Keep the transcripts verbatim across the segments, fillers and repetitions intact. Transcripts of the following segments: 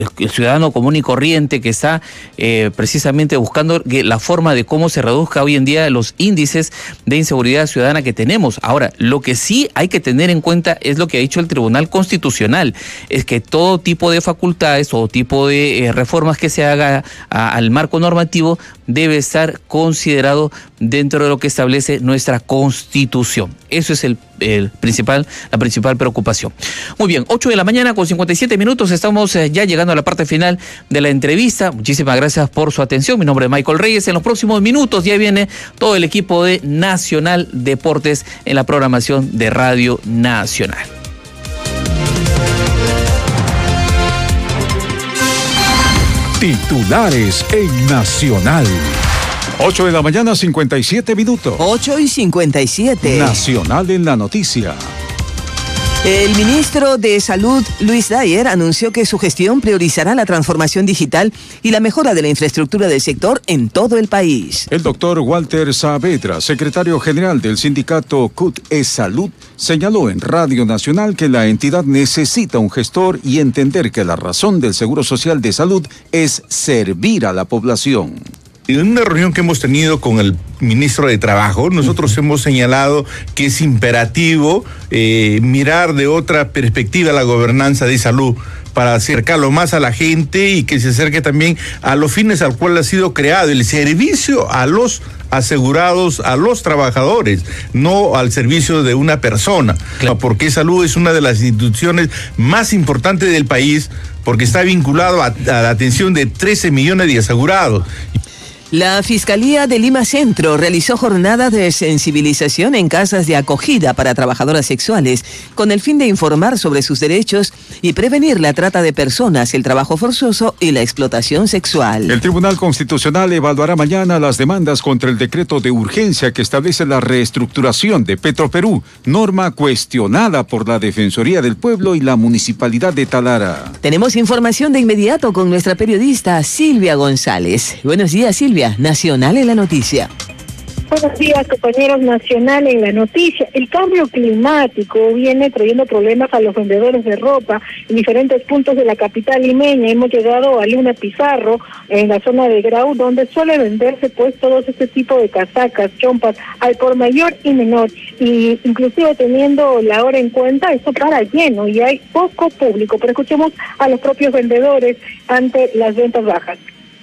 el ciudadano común y corriente que está eh, precisamente buscando que la forma de cómo se reduzca hoy en día los índices de inseguridad ciudadana que tenemos. Ahora, lo que sí hay que tener en cuenta es lo que ha dicho el Tribunal Constitucional, es que todo tipo de facultades o tipo de eh, reformas que se haga a, al marco normativo debe estar considerado dentro de lo que establece nuestra Constitución. Eso es el, el principal, la principal preocupación. Muy bien, ocho de la mañana con cincuenta y siete minutos, estamos eh, ya llegando a la parte final de la entrevista. Muchísimas gracias por su atención. Mi nombre es Michael Reyes. En los próximos minutos ya viene todo el equipo de Nacional Deportes en la programación de Radio Nacional. Titulares en Nacional. ocho de la mañana, cincuenta y siete minutos. ocho y cincuenta y siete. Nacional en la noticia. El ministro de Salud, Luis Dyer, anunció que su gestión priorizará la transformación digital y la mejora de la infraestructura del sector en todo el país. El doctor Walter Saavedra, secretario general del sindicato C U T E Salud, señaló en Radio Nacional que la entidad necesita un gestor y entender que la razón del Seguro Social de Salud es servir a la población. En una reunión que hemos tenido con el ministro de Trabajo, nosotros uh-huh. hemos señalado que es imperativo eh, mirar de otra perspectiva la gobernanza de salud para acercarlo más a la gente y que se acerque también a los fines al cual ha sido creado, el servicio a los asegurados, a los trabajadores, no al servicio de una persona, claro. Porque salud es una de las instituciones más importantes del país, porque está vinculado a, a la atención de trece millones de asegurados. La Fiscalía de Lima Centro realizó jornadas de sensibilización en casas de acogida para trabajadoras sexuales con el fin de informar sobre sus derechos y prevenir la trata de personas, el trabajo forzoso y la explotación sexual. El Tribunal Constitucional evaluará mañana las demandas contra el decreto de urgencia que establece la reestructuración de Petroperú, norma cuestionada por la Defensoría del Pueblo y la Municipalidad de Talara. Tenemos información de inmediato con nuestra periodista Silvia González. Buenos días, Silvia. Nacional en la noticia. Buenos días, compañeros. Nacional en la noticia. El cambio climático viene trayendo problemas a los vendedores de ropa en diferentes puntos de la capital limeña. Hemos llegado a Luna Pizarro, en la zona de Grau, donde suele venderse pues todos este tipo de casacas, chompas, al por mayor y menor. Y inclusive teniendo la hora en cuenta, esto para lleno y hay poco público. Pero escuchemos a los propios vendedores ante las ventas bajas.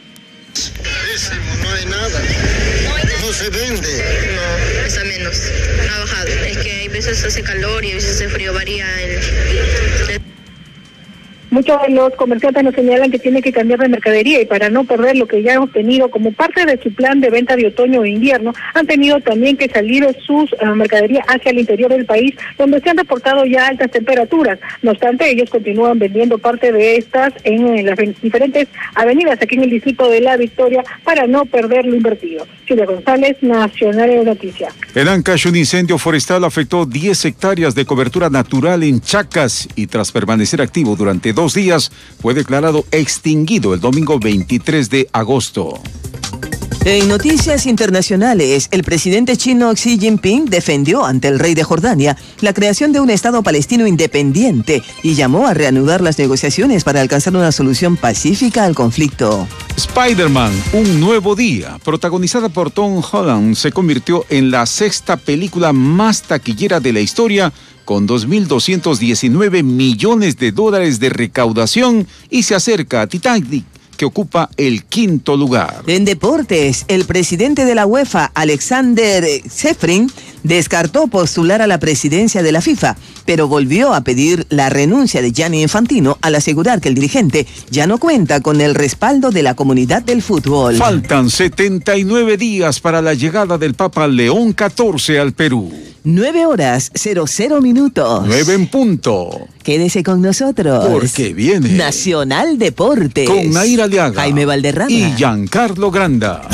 No hay nada, no se vende. No, está menos, ha bajado. Es que hay veces hace calor y a veces hace frío, varía el... el... Muchos de los comerciantes nos señalan que tienen que cambiar de mercadería y para no perder lo que ya hemos tenido como parte de su plan de venta de otoño e invierno, han tenido también que salir sus uh, mercaderías hacia el interior del país, donde se han reportado ya altas temperaturas. No obstante, ellos continúan vendiendo parte de estas en, en las diferentes avenidas aquí en el distrito de La Victoria para no perder lo invertido. Silvia González, Nacional de Noticias. En Ancash, un incendio forestal afectó diez hectáreas de cobertura natural en Chacas y tras permanecer activo durante dos días, fue declarado extinguido el domingo veintitrés de agosto. En noticias internacionales, el presidente chino Xi Jinping defendió ante el rey de Jordania la creación de un Estado palestino independiente y llamó a reanudar las negociaciones para alcanzar una solución pacífica al conflicto. Spider-Man, un nuevo día, protagonizada por Tom Holland, se convirtió en la sexta película más taquillera de la historia, con dos mil doscientos diecinueve millones de dólares de recaudación y se acerca a Titanic, que ocupa el quinto lugar. En deportes, el presidente de la UEFA, Alexander Ceferin, descartó postular a la presidencia de la FIFA, pero volvió a pedir la renuncia de Gianni Infantino al asegurar que el dirigente ya no cuenta con el respaldo de la comunidad del fútbol. Faltan setenta y nueve días para la llegada del Papa León catorce al Perú. Nueve horas, cero cero minutos. Nueve en punto. Quédese con nosotros. Porque viene Nacional Deportes. Con Naira Aliaga, Jaime Valderrama y Giancarlo Granda.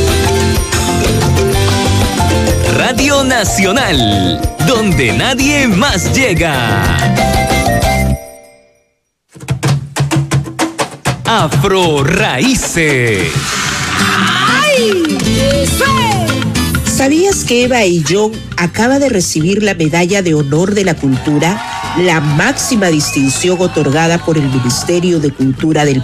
Radio Nacional, donde nadie más llega. Afro Raíces. ¡Ay! ¡Sí! ¿Sabías que Eva Ayllón acaba de recibir la Medalla de Honor de la Cultura la máxima distinción otorgada por el Ministerio de Cultura del